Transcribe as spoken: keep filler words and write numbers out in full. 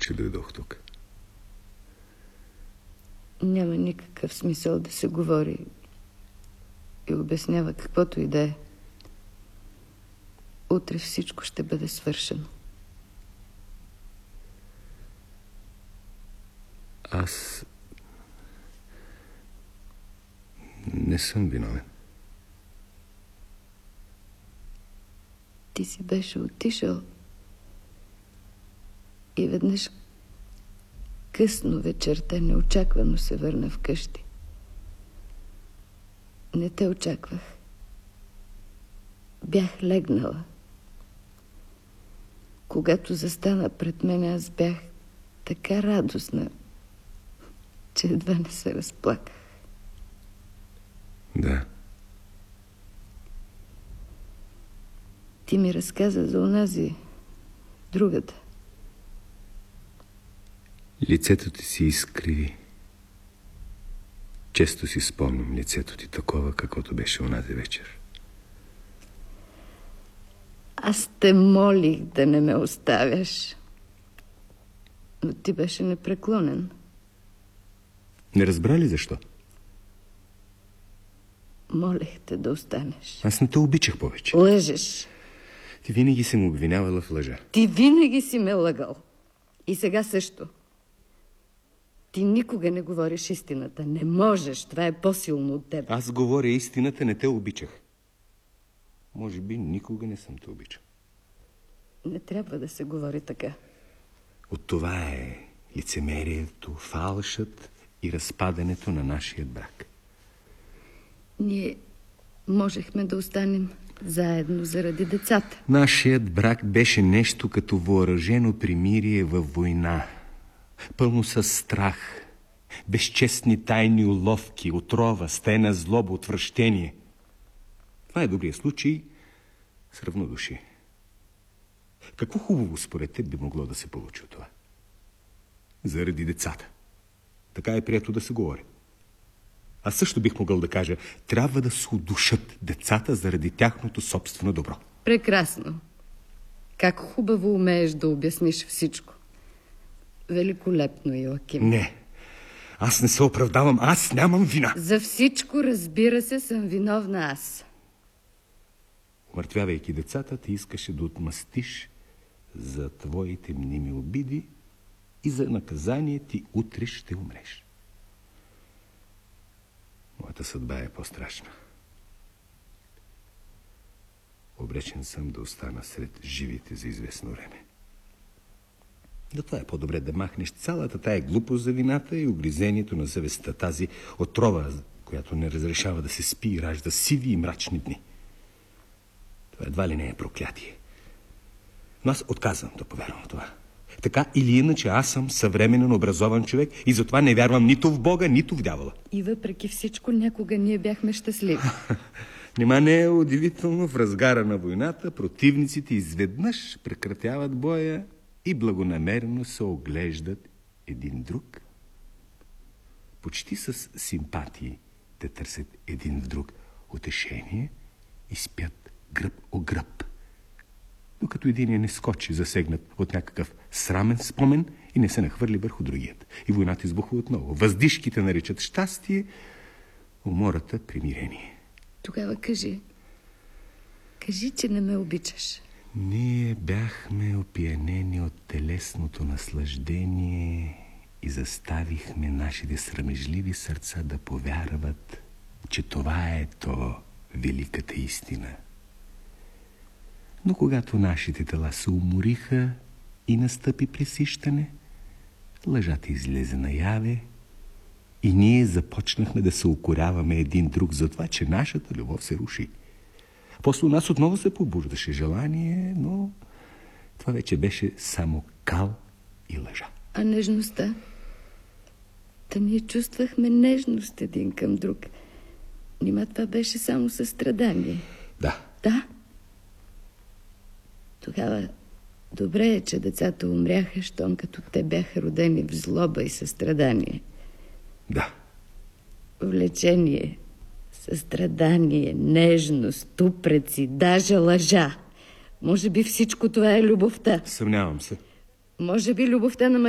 че дойдох тук. Няма никакъв смисъл да се говори и обяснява каквото и да е. Утре всичко ще бъде свършено. Аз не съм виновен. Ти си беше отишъл и веднъж късно вечерта неочаквано се върна вкъщи. Не те очаквах. Бях легнала. Когато застана пред мен, аз бях така радостна, че едва не се разплаках. Да. Ти ми разказа за онази, другата. Лицето ти си изкриви. Често си спомням лицето ти такова, каквото беше онази вечер. Аз те молих да не ме оставяш. Но ти беше непреклонен. Не разбра ли защо? Молех те да останеш. Аз не те обичах повече. Лъжеш. Ти винаги си ме обвинявала в лъжа. Ти винаги си ме лъгал. И сега също. Ти никога не говориш истината. Не можеш. Това е по-силно от теб. Аз говоря истината, не те обичах. Може би никога не съм те обичал. Не трябва да се говори така. От това е лицемерието, фалшът и разпадането на нашия брак. Ние можехме да останем заедно заради децата. Нашият брак беше нещо като въоръжено примирие във война. Пълно със страх, безчестни тайни уловки, отрова, стена, злоба, отвращение. Това е добрият случай с равнодушие. Какво хубаво според теб би могло да се получи от това? Заради децата. Така е прието да се говори. Аз също бих могъл да кажа, трябва да се удушат децата заради тяхното собствено добро. Прекрасно. Как хубаво умееш да обясниш всичко. Великолепно, Йоаким. Не, аз не се оправдавам, аз нямам вина. За всичко, разбира се, съм виновна аз. Умъртвявайки децата, ти искаше да отмъстиш за твоите мними обиди и за наказание ти утре ще умреш. Моята съдба е по-страшна. Обречен съм да остана сред живите за известно време. Затова е по-добре да махнеш цялата тая глупост за вината и огризението на съвестта, тази отрова, която не разрешава да се спи и ражда сиви и мрачни дни. Това едва ли не е проклятие. Но аз отказвам да повярвам в това. Така или иначе аз съм съвременен, образован човек и затова не вярвам нито в Бога, нито в дявола. И въпреки всичко някога ние бяхме щастливи. Нима не е удивително в разгара на войната противниците изведнъж прекратяват боя и благонамерено се оглеждат един друг? Почти с симпатии те търсят един в друг утешение и спят гръб о гръб, докато единия не скочи засегнат от някакъв срамен спомен и не се нахвърли върху другият. И войната избухва отново. Въздишките наричат щастие, умората примирение. Тогава кажи, кажи, че не ме обичаш. Ние бяхме опиянени от телесното наслаждение и заставихме нашите срамежливи сърца да повярват, че това е то великата истина. Но когато нашите тела се умориха и настъпи пресищане, лъжата излезе наяве и ние започнахме да се укоряваме един друг за това, че нашата любов се руши. После у нас отново се побуждаше желание, но това вече беше само кал и лъжа. А нежността? Та ние чувствахме нежност един към друг. Нима това беше само състрадание? Да. Да? Тогава добре е, че децата умряха, щом като те бяха родени в злоба и състрадание. Да. Влечение, състрадание, нежност, упреци, даже лъжа. Може би всичко това е любовта. Съмнявам се. Може би любовта на